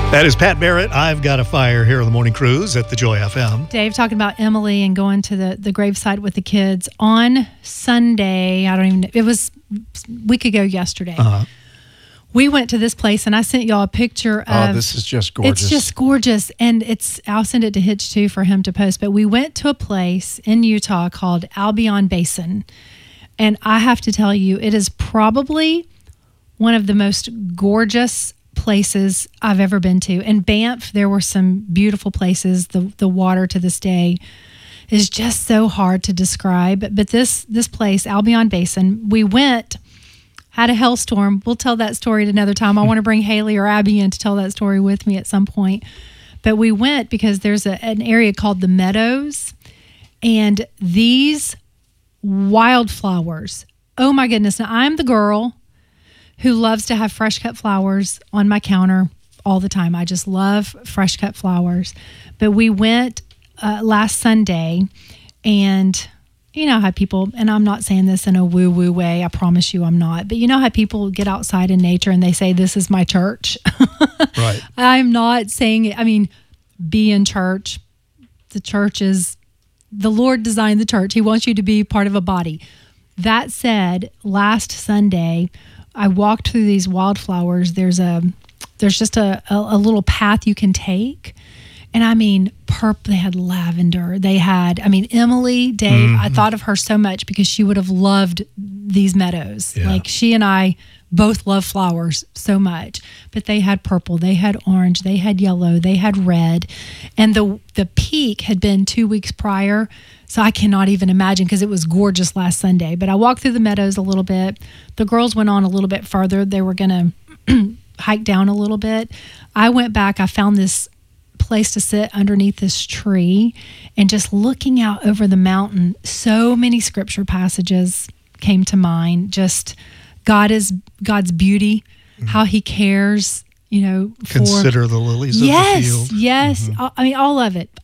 That is Pat Barrett. I've Got a Fire here on the Morning Cruise at the Joy FM. Dave talking about Emily and going to the gravesite with the kids on Sunday. I don't even know. It was a week ago yesterday. We went to this place and I sent y'all a picture of. Oh, this is just gorgeous. It's just gorgeous. And I'll send it to Hitch too for him to post. But we went to a place in Utah called Albion Basin. And I have to tell you, it is probably one of the most gorgeous places I've ever been to. In Banff, there were some beautiful places. The water to this day is just so hard to describe. But this place, Albion Basin, we went, had a hailstorm. We'll tell that story at another time. I want to bring Haley or Abby in to tell that story with me at some point. But we went because there's an area called the Meadows, and these wildflowers. Oh my goodness. Now, I'm the girl who loves to have fresh cut flowers on my counter all the time. I just love fresh cut flowers. But we went last Sunday, and you know how people, and I'm not saying this in a woo-woo way, I promise you I'm not, but you know how people get outside in nature and they say, this is my church. Right. I'm not saying it. I mean, be in church. The church is, the Lord designed the church. He wants you to be part of a body. That said, last Sunday, I walked through these wildflowers. There's just a little path you can take. And I mean, they had lavender. They had, Emily, Dave, I thought of her so much because she would have loved these meadows. Yeah. Like she and I both love flowers so much. But they had purple, they had orange, they had yellow, they had red. And the peak had been 2 weeks prior. So I cannot even imagine because it was gorgeous last Sunday. But I walked through the meadows a little bit. The girls went on a little bit further. They were going to hike down a little bit. I went back. I found this place to sit underneath this tree and just looking out over the mountain. So many scripture passages came to mind. Just God's beauty, how he cares, Consider the lilies of the field. Yes. All of it.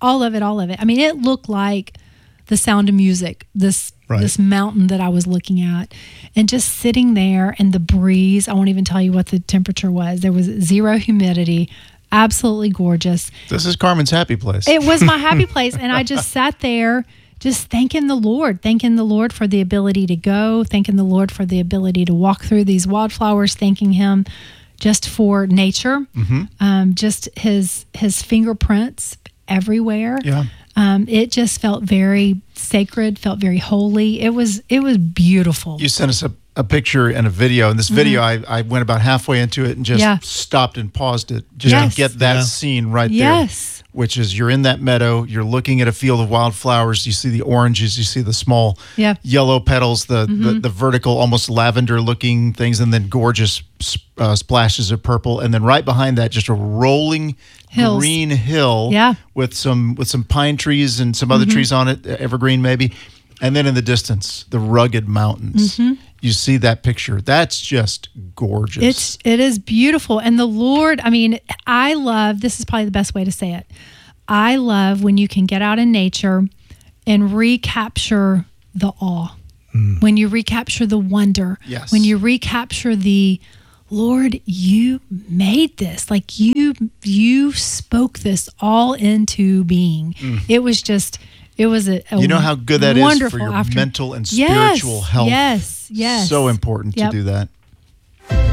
It looked like The Sound of Music, this mountain that I was looking at, and just sitting there and the breeze. I won't even tell you what the temperature was. There was zero humidity, absolutely gorgeous. This is Carmen's happy place. It was my happy place. And I just sat there just thanking the Lord for the ability to go, thanking the Lord for the ability to walk through these wildflowers, thanking him just for nature, just his fingerprints everywhere. Yeah. It just felt very sacred, felt very holy. It was beautiful. You sent us a picture and a video. In this video, I went about halfway into it and just stopped and paused it just to get that scene right there. Which is you're in that meadow, you're looking at a field of wildflowers, you see the oranges, you see the small yellow petals, the vertical, almost lavender-looking things, and then gorgeous splashes of purple. And then right behind that, just a rolling green hill with some pine trees and some other trees on it, evergreen maybe. And then in the distance, the rugged mountains. You see that picture. That's just gorgeous. It is beautiful. And the Lord, I love, this is probably the best way to say it. I love when you can get out in nature and recapture the awe. When you recapture the wonder. Yes. When you recapture the, Lord, you made this. Like you spoke this all into being. It was just... It was a you know how good that is for your afternoon. mental and spiritual health. Yes. So important to do that.